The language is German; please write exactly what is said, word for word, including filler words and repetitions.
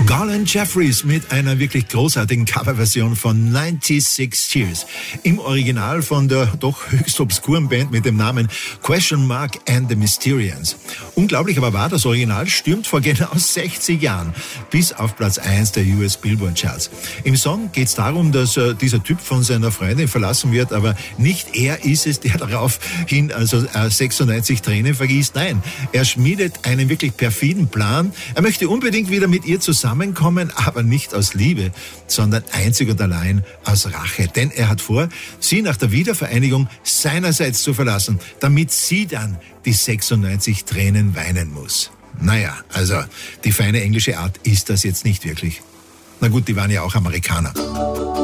Garland Jeffries mit einer wirklich großartigen Coverversion von ninety-six Tears. Im Original von der doch höchst obskuren Band mit dem Namen Question Mark and the Mysterians. Unglaublich aber wahr, das Original stürmt vor genau sechzig Jahren bis auf Platz eins der U S Billboard Charts. Im Song geht es darum, dass äh, dieser Typ von seiner Freundin verlassen wird, aber nicht er ist es, der daraufhin also äh, sechsundneunzig Tränen vergießt. Nein, er schmiedet einen wirklich perfiden Plan. Er möchte unbedingt wieder mit ihr zusammenkommen, aber nicht aus Liebe, sondern einzig und allein aus Rache. Denn er hat vor, sie nach der Wiedervereinigung seinerseits zu verlassen, damit sie dann die sechsundneunzig Tränen weinen muss. Naja, also die feine englische Art ist das jetzt nicht wirklich. Na gut, die waren ja auch Amerikaner.